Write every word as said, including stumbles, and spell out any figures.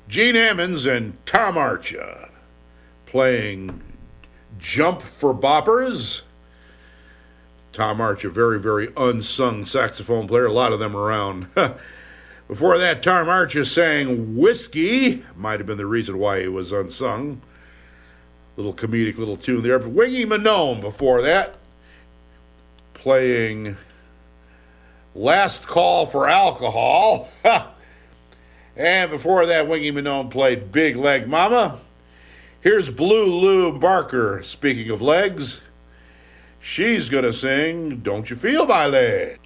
Gene Ammons and Tom Archer playing Jump for Boppers. Tom Archer, very, very unsung saxophone player. A lot of them around. Before that, Tom Archer sang Whiskey. Might have been the reason why he was unsung. Little comedic little tune there. But Wingy Manone before that, playing Last Call for Alcohol. And before that, Wingy Manone played Big Leg Mama. Here's Blue Lou Barker, speaking of legs. She's going to sing Don't You Feel My Leg.